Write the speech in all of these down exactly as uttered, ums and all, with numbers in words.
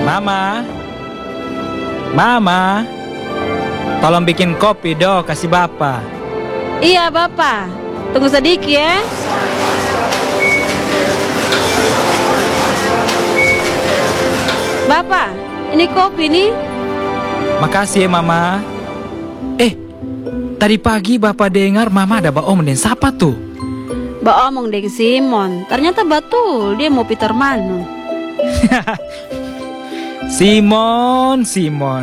Mama, Mama, tolong bikin kopi dong, kasih Bapak. Iya, Bapak. Tunggu sedikit ya. Bapak, ini kopi nih. Makasih ya, Mama. Eh, tadi pagi Bapak dengar Mama ada baom dan siapa tuh? Ba omong deng Simon. Ternyata betul dia mau Peter Manu. Simon, Simon.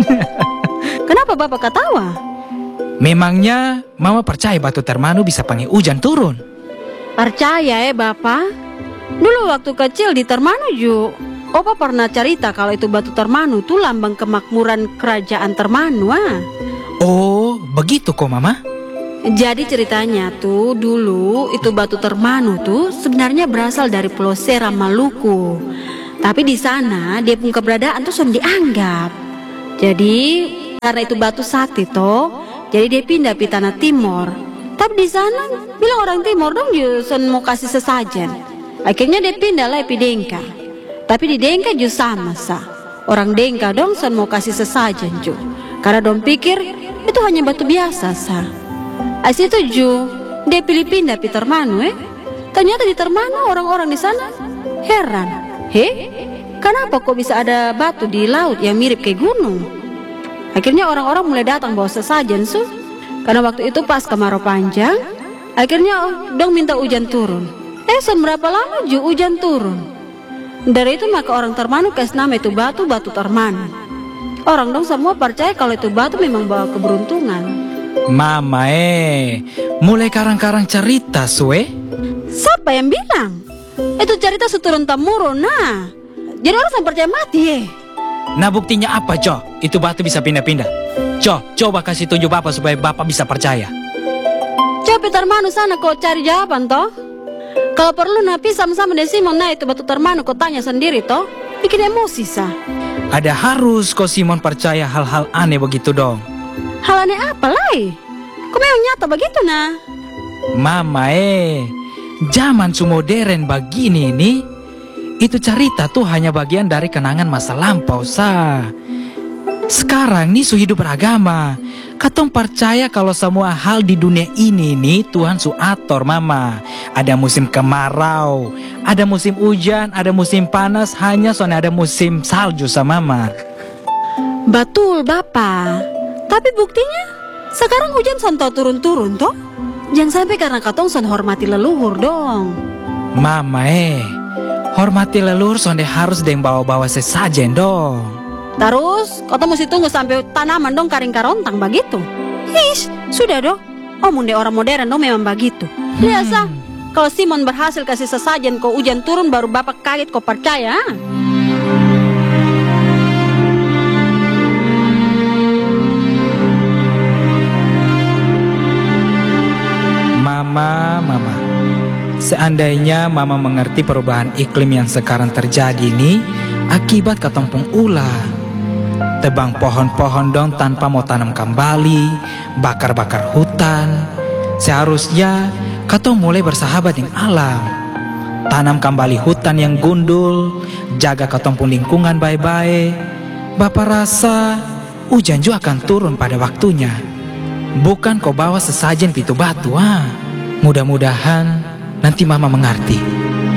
Kenapa Bapak ketawa? Memangnya Mama percaya batu Termanu bisa panggil hujan turun? Percaya ya Bapak. Dulu waktu kecil di Termanu Ju, Opa pernah cerita kalau itu batu Termanu tuh lambang kemakmuran kerajaan Termanu. Ah. Oh, begitu kok Mama? Jadi ceritanya tuh dulu itu batu Termanu tuh sebenarnya berasal dari Pulau Seram, Maluku. Tapi di sana dia punya keberadaan tuh sudah dianggap. Jadi karena itu batu sakti toh, jadi dia pindah ke tanah Timor. Tapi di sana bilang orang Timor dong dia mau kasih sesajen. Akhirnya dia pindah lah di Denka. Tapi di Denka juga sama sah. Orang Denka dong sen mau kasih sesajen ju. Karena dong pikir itu hanya batu biasa sah. As itu ju dia pilih pindah di Termanu eh. Ternyata di Termanu orang-orang di sana heran. Heh, kenapa kok bisa ada batu di laut yang mirip kayak gunung? Akhirnya orang-orang mulai datang bawa sesajen su. Karena waktu itu pas kemarau panjang, akhirnya oh, dong minta hujan turun. Eh, sen berapa lama ju hujan turun. Dari itu maka orang Termanu kasih nama itu batu batu Termanu. Orang dong semua percaya kalau itu batu memang bawa keberuntungan. Mama eh, mulai karang-karang cerita sue. Siapa yang bilang? Itu cerita seturun temurun nah. Jadi orang sampai percaya mati eh. Nah buktinya apa, Co? Itu batu bisa pindah-pindah. Co, coba kasih tunjuk Bapak supaya Bapak bisa percaya. Coba Peter Manu sana kau cari jawaban toh. Kalau perlu napi sama-sama dengan Simon nah itu batu Termanu kau tanya sendiri toh. Bikin emosi sah. Ada harus kau Simon percaya hal-hal aneh begitu dong. Hal aneh apa lai? Kau memang nyata begitu nah. Mama eh, zaman modern begini nih, itu cerita tuh hanya bagian dari kenangan masa lampau sah. Sekarang nih su hidup beragama. Katong percaya kalau semua hal di dunia ini nih Tuhan su atur Mama. Ada musim kemarau, ada musim hujan, ada musim panas, hanya soalnya ada musim salju sama Mama. Betul Bapak. Tapi buktinya sekarang hujan sonto turun-turun toh. Jangan sampai karena katong son hormati leluhur dong. Mama eh, hormati leluhur sonde harus deng bawa-bawa sesajen dong. Terus, kau mesti tunggu sampai tanaman dong karing karontang begitu. Hish, sudah dong. Omong deh orang modern dong memang begitu. Biasa, hmm. Kalau Simon berhasil kasih sesajen kau hujan turun baru Bapak kaget kau percaya. Mama, Mama. Seandainya Mama mengerti perubahan iklim yang sekarang terjadi ini akibat ketumpung ulah. Tebang pohon-pohon dong tanpa mau tanam kembali, bakar-bakar hutan. Seharusnya katong mulai bersahabat dengan alam. Tanam kembali hutan yang gundul, jaga ketumpung lingkungan baik-baik. Bapak rasa hujan juga akan turun pada waktunya. Bukan kau bawa sesajen pintu batu ah. Mudah-mudahan nanti Mama mengerti.